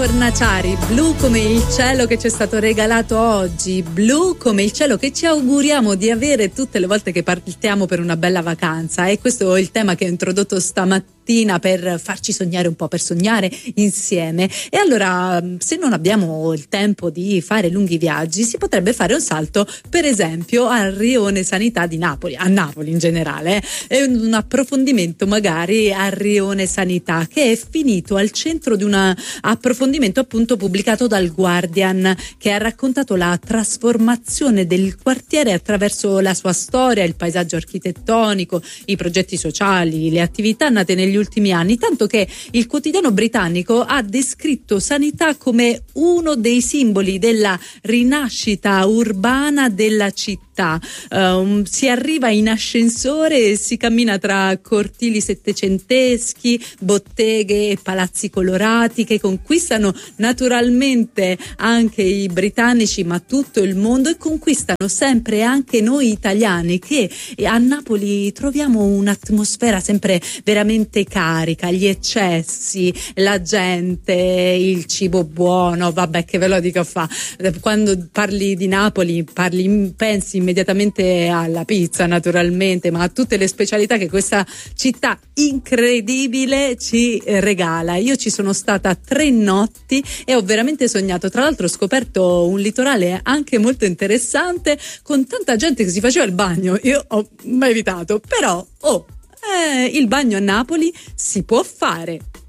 Fornaciari, blu come il cielo che ci è stato regalato oggi, blu come il cielo che ci auguriamo di avere tutte le volte che partiamo per una bella vacanza, e questo è il tema che ho introdotto stamattina per farci sognare un po', per sognare insieme. E allora, se non abbiamo il tempo di fare lunghi viaggi, si potrebbe fare un salto per esempio al Rione Sanità di Napoli, a Napoli in generale, e un approfondimento magari al Rione Sanità, che è finito al centro di un approfondimento appunto pubblicato dal Guardian, che ha raccontato la trasformazione del quartiere attraverso la sua storia, il paesaggio architettonico, i progetti sociali, le attività nate negli ultimi anni, tanto che il quotidiano britannico ha descritto Sanità come uno dei simboli della rinascita urbana della città. Si arriva in ascensore e si cammina tra cortili settecenteschi, botteghe e palazzi colorati che conquistano naturalmente anche i britannici, ma tutto il mondo, e conquistano sempre anche noi italiani, che a Napoli troviamo un'atmosfera sempre veramente carica, gli eccessi, la gente, il cibo buono, vabbè, che ve lo dico fa. Quando parli di Napoli pensi immediatamente alla pizza naturalmente, ma a tutte le specialità che questa città incredibile ci regala. Io ci sono stata 3 notti e ho veramente sognato. Tra l'altro ho scoperto un litorale anche molto interessante, con tanta gente che si faceva il bagno. Io ho mai evitato, però il bagno a Napoli si può fare.